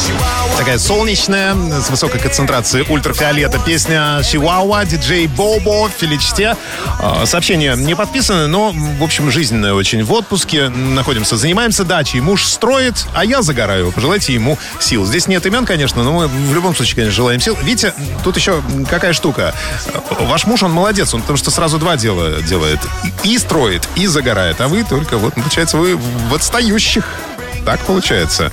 Такая солнечная, с высокой концентрацией ультрафиолета. Песня «Чиуауа», диджей Бобо, Феличте. Сообщение не подписано, но, в общем, жизненное очень. В отпуске находимся, занимаемся дачей. Муж строит, а я загораю. Пожелайте ему сил. Здесь нет имен, конечно, но мы в любом случае, конечно, желаем сил. Видите, тут еще какая штука. Ваш муж, он молодец, он потому что сразу два дела делает. И строит, и загорает. А вы только, вот, получается, вы в отстающих. Так получается.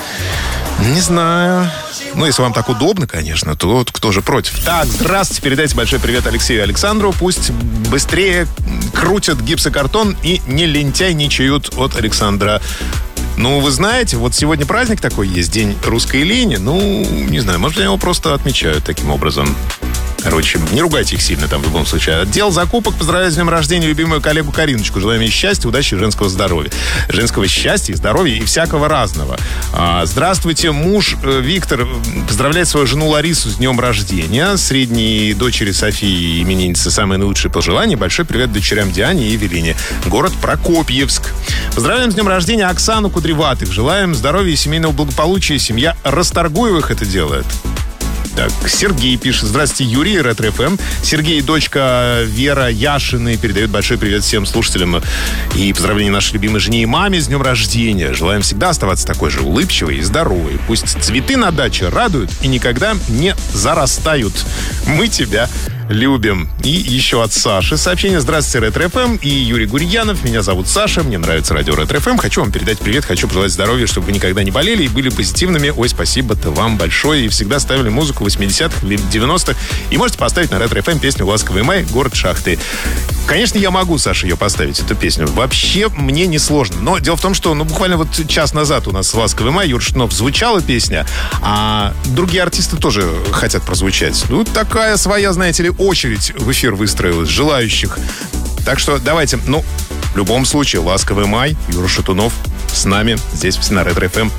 Не знаю. Ну, если вам так удобно, конечно, то кто же против? Так, здравствуйте, передайте большой привет Алексею и Александру. Пусть быстрее крутят гипсокартон и не лентяйничают от Александра. Ну, вы знаете, вот сегодня праздник такой есть, День русской лени. Ну, не знаю, может, его просто отмечают таким образом. Короче, не ругайте их сильно там в любом случае. Отдел закупок поздравляет с днем рождения любимую коллегу Кариночку. Желаем ей счастья, удачи и женского здоровья. Женского счастья, здоровья и всякого разного. Здравствуйте, муж Виктор поздравляет свою жену Ларису с днем рождения. Средней дочери Софии, именинницы, самые наилучшие пожелания. Большой привет дочерям Диане и Евелине. Город Прокопьевск. Поздравляем с днем рождения Оксану Кудреватых. Желаем здоровья и семейного благополучия. Семья Расторгуевых это делает. Так, Сергей пишет. Здравствуйте, Юрий, Ретро-ФМ. Сергей, дочка Вера Яшины, передает большой привет всем слушателям и поздравления нашей любимой жене и маме с днем рождения. Желаем всегда оставаться такой же улыбчивой и здоровой. Пусть цветы на даче радуют и никогда не зарастают. Мы тебя любим. И еще от Саши сообщение. Здравствуйте, Ретро-ФМ и Юрий Гурьянов. Меня зовут Саша, мне нравится радио Ретро-ФМ. Хочу вам передать привет, хочу пожелать здоровья, чтобы вы никогда не болели и были позитивными. Ой, спасибо-то вам большое. И всегда ставили музыку 80-х или 90-х. И можете поставить на Ретро-ФМ песню «Ласковый май», «Город шахты». Конечно, я могу, Саша, ее поставить, эту песню. Вообще мне не сложно. Но дело в том, что буквально вот час назад у нас «Ласковый май», Юр Шатунов, звучала песня, а другие артисты тоже хотят прозвучать. Ну, такая своя, знаете ли, очередь в эфир выстроилась желающих. Так что давайте, в любом случае, «Ласковый май», Юра Шатунов с нами здесь на Ретро-ФМ.